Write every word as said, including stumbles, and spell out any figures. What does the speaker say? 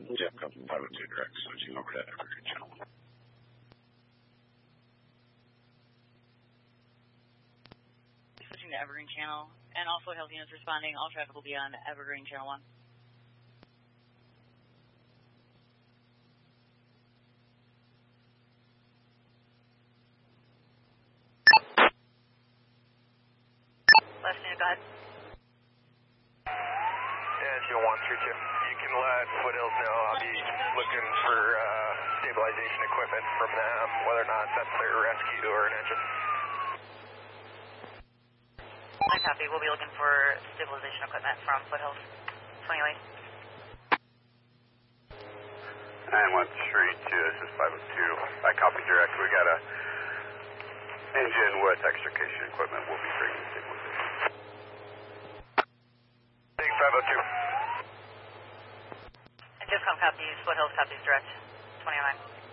Jeff Compton, five oh two direct, switching over to Evergreen Channel. Switching to Evergreen Channel, and also health units responding. All traffic will be on Evergreen Channel one. Last unit, go ahead. Yeah, it's one three two. You can let Foothills know I'll be looking for uh, stabilization equipment from them, whether or not that's their rescue or an engine. I copy. We'll be looking for stabilization equipment from Foothills. twenty-eight. nine one three two, this is five oh two. I copy direct. We got a engine with extrication equipment. We'll be bringing stabilization. Big five oh two. And just come copies. Foothills copies direct. twenty oh nine.